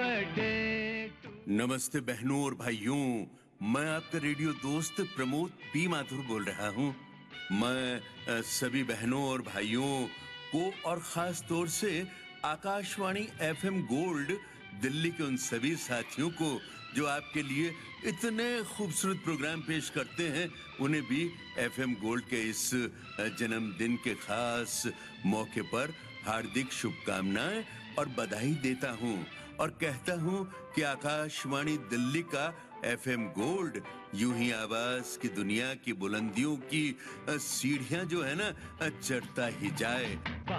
Birthday to. नमस्ते बहनों और भाइयों, मैं आपका रेडियो दोस्त प्रमोद पी माथुर बोल रहा हूँ। मैं सभी बहनों और भाइयों को और खास तौर से आकाशवाणी एफएम गोल्ड दिल्ली के उन सभी साथियों को जो आपके लिए इतने खूबसूरत प्रोग्राम पेश करते हैं, उन्हें भी एफएम गोल्ड के इस जन्मदिन के खास मौके पर हार्दिक शुभकामनाएं और बधाई देता हूं और कहता हूं कि आकाशवाणी दिल्ली का एफएम गोल्ड यूं ही आवाज की दुनिया की बुलंदियों की सीढ़ियां जो है ना चढ़ता ही जाए।